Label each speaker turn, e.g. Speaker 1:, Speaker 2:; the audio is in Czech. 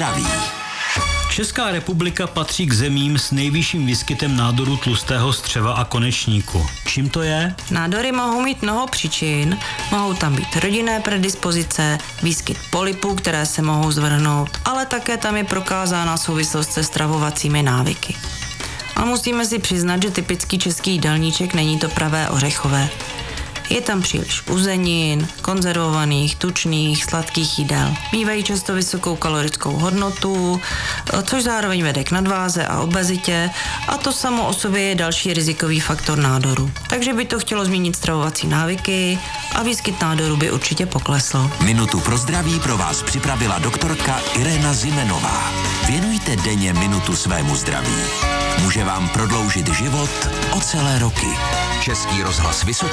Speaker 1: zdraví.
Speaker 2: Česká republika patří k zemím s nejvyšším výskytem nádoru tlustého střeva a konečníku. Čím to je?
Speaker 3: Nádory mohou mít mnoho příčin, mohou tam být rodinné predispozice, výskyt polypů, které se mohou zvrhnout, ale také tam je prokázána souvislost se stravovacími návyky. A musíme si přiznat, že typický český jídelníček není to pravé ořechové. Je tam příliš uzenin, konzervovaných, tučných, sladkých jídel. Mívají často vysokou kalorickou hodnotu, což zároveň vede k nadváze a obezitě, a to samo o sobě je další rizikový faktor nádoru. Takže by to chtělo změnit stravovací návyky a výskyt nádoru by určitě poklesl.
Speaker 1: Minutu pro zdraví pro vás připravila doktorka Irena Zimenová. Věnujte denně minutu svému zdraví. Může vám prodloužit život o celé roky. Český rozhlas Vysočina.